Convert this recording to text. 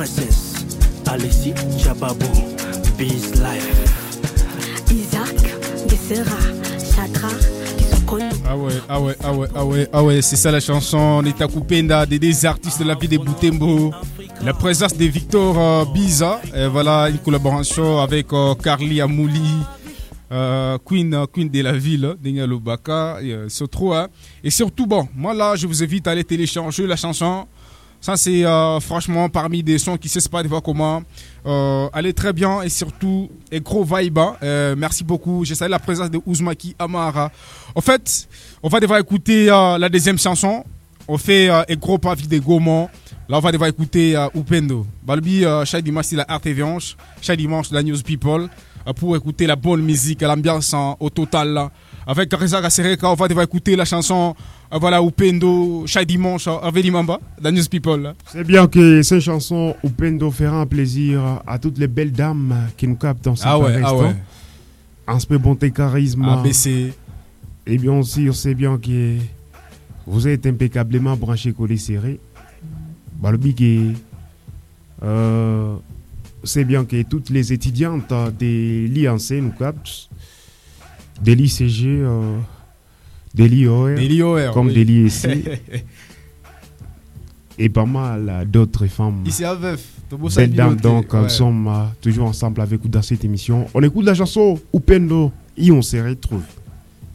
princesse Alessi Jababou, Biz Life. Isaac, Gessera, Chatra, qui sont connus. Ah ouais, c'est ça la chanson Nita Kupenda, des artistes de la vie de Butembo. La présence de Victor Biza, et voilà une collaboration avec Carly Amouli, Queen de la ville, Daniel Obaka, c'est trop. Hein. Et surtout, bon, moi là, je vous invite à aller télécharger la chanson. Ça, c'est franchement parmi des sons qui ne cessent pas de voir comment. Elle est très bien et surtout, et gros vibe. Merci beaucoup. J'ai salué la présence de Ouzmaki Amara. En fait, on va devoir écouter la deuxième chanson. On fait un gros pavé de Gaumont. Là, on va devoir écouter Upendo. Balbi, chaque dimanche, c'est la RTV11. Chaque dimanche, la News People. Pour écouter la bonne musique, l'ambiance au total. Là. Avec Reza Gasereka, on va devoir écouter la chanson voilà, Upendo, chaque dimanche, avec Limamba, la News People. Là. C'est bien que cette chanson Upendo fera un plaisir à toutes les belles dames qui nous captent dans cet instant. Un peu bonté, charisme. ABC. Et bien sûr, c'est bien que vous êtes impeccablement branchés, collés, serrés. Balbi, c'est bien que toutes les étudiantes des lycées nous captent, des l'ICG, des l'IOR, comme des l'IEC, et pas mal d'autres femmes. Ici à Veuf, belles dames, donc nous sommes toujours ensemble avec vous dans cette émission. On écoute la chanson Upendo et on se retrouve.